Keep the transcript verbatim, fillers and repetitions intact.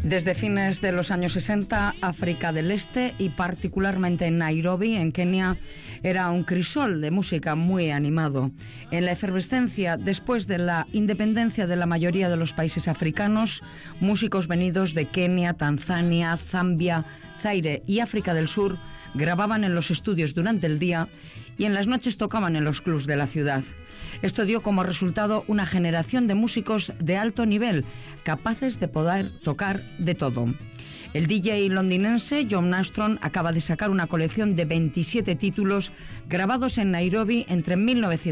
Desde fines de los años sesenta, África del Este y particularmente Nairobi, en Kenia, era un crisol de música muy animado. En la efervescencia, después de la independencia de la mayoría de los países africanos, músicos venidos de Kenia, Tanzania, Zambia, Zaire y África del Sur grababan en los estudios durante el día y en las noches tocaban en los clubs de la ciudad. Esto dio como resultado una generación de músicos de alto nivel, capaces de poder tocar de todo. El D J londinense John Armstrong acaba de sacar una colección de veintisiete títulos grabados en Nairobi entre mil novecientos